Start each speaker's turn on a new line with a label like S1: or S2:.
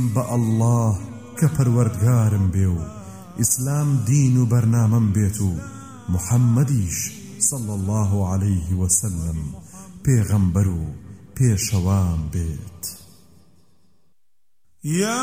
S1: بە ئەڵڵاه کە پەروەردگارم بێ و ئیسلام دین و بەرنامەم بێت و محەممەدیش صلى الله عليه وسلم پێغەمبەر و پێشەوام بێت.